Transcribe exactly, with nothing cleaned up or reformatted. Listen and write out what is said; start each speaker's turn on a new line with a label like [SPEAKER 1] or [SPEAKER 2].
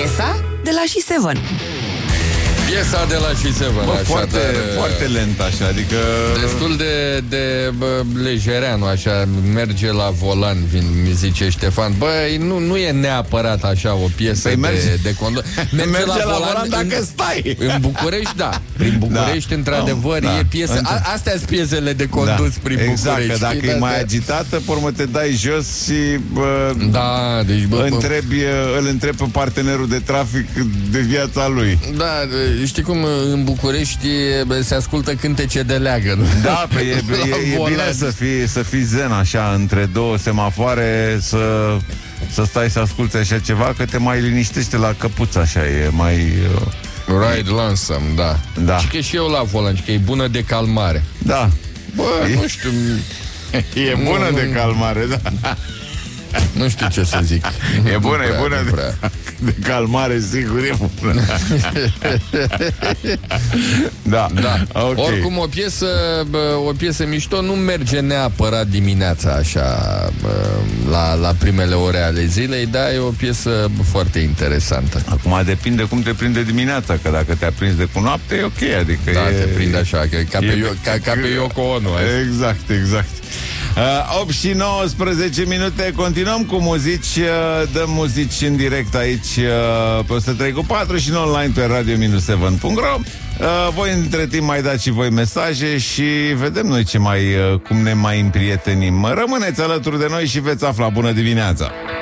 [SPEAKER 1] Piesa de la She Seven.
[SPEAKER 2] Piesa de la She Seven.
[SPEAKER 3] Bă,
[SPEAKER 2] așa,
[SPEAKER 3] foarte,
[SPEAKER 2] dar,
[SPEAKER 3] foarte lent așa, adică...
[SPEAKER 2] destul de, de bă, lejereanu, așa, merge la volan, vin, mi zice Ștefan. Băi, nu, nu e neapărat așa o piesă
[SPEAKER 3] păi merge,
[SPEAKER 2] de, de conduc. Merge,
[SPEAKER 3] merge
[SPEAKER 2] la,
[SPEAKER 3] la
[SPEAKER 2] volan,
[SPEAKER 3] volan dacă
[SPEAKER 2] în,
[SPEAKER 3] stai.
[SPEAKER 2] În București, da. Prin București, da. într-adevăr,
[SPEAKER 3] da.
[SPEAKER 2] e piesă. A, astea sunt piesele de condus
[SPEAKER 3] da.
[SPEAKER 2] prin
[SPEAKER 3] exact,
[SPEAKER 2] București.
[SPEAKER 3] Exact, că dacă
[SPEAKER 2] știi,
[SPEAKER 3] e
[SPEAKER 2] da,
[SPEAKER 3] mai
[SPEAKER 2] de...
[SPEAKER 3] agitată, pe urmă te dai jos și... Bă,
[SPEAKER 2] da, deci... Bă, bă,
[SPEAKER 3] întrebi, îl întrebi pe partenerul de trafic de viața lui.
[SPEAKER 2] Da, știi cum în București se ascultă cântece de leagăn.
[SPEAKER 3] Da, pe, e, e, e bine să fii, să fii zen așa între două semafoare, să, să stai să asculți așa ceva, că te mai liniștește la căpuță, așa, e mai...
[SPEAKER 2] Ride Lonesome, da.
[SPEAKER 3] Da.
[SPEAKER 2] Și că și eu la volan, că e bună de calmare.
[SPEAKER 3] Da.
[SPEAKER 2] Bă,
[SPEAKER 3] e,
[SPEAKER 2] nu știu...
[SPEAKER 3] E bună nu, de calmare, da.
[SPEAKER 2] Nu știu ce să zic.
[SPEAKER 3] E bună, prea, e bună de, de calmare, sigur e bună. Da,
[SPEAKER 2] da.
[SPEAKER 3] Okay.
[SPEAKER 2] Oricum o piesă o piesă mișto nu merge neapărat dimineața așa la, la primele ore ale zilei, dar e o piesă foarte interesantă.
[SPEAKER 3] Acum depinde cum te prinde dimineața, că dacă te-a prins de cu noapte e ok, adică
[SPEAKER 2] da,
[SPEAKER 3] e,
[SPEAKER 2] te prinde așa, că ca,
[SPEAKER 3] e,
[SPEAKER 2] pe, Io, ca, ca pe Yoko Ono.
[SPEAKER 3] Exact, exact. Uh, opt și nouăsprezece minute. Continuăm cu muzici. uh, Dăm muzici în direct aici uh, pe o sută trei cu patru și în online pe radio seven punct ro. uh, Voi între timp mai dați și voi mesaje și vedem noi ce mai, uh, cum ne mai împrietenim. Rămâneți alături de noi și veți afla. Bună dimineața!